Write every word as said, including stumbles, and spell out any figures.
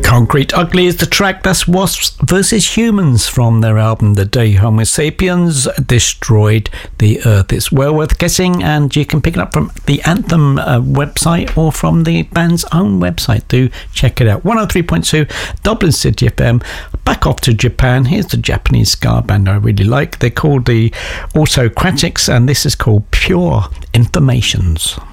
Concrete Ugly is the track. That's Wasps versus Humans from their album The Day Homo Sapiens Destroyed the Earth. It's well worth guessing, and you can pick it up from the Anthem uh, website or from the band's own website. Do check it out. one oh three point two Dublin City F M. Back off to Japan. Here's the Japanese ska band I really like. They're called the Autocratics, and this is called Pure Informations.